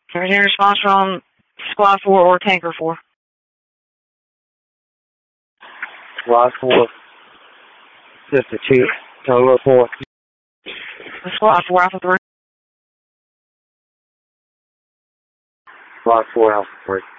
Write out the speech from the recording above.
Is there any response from Squad 4 or Tanker 4? Squad 4. Sister 2. Tango 4. Squad 4, Alpha 3. Squad 4, Alpha 3.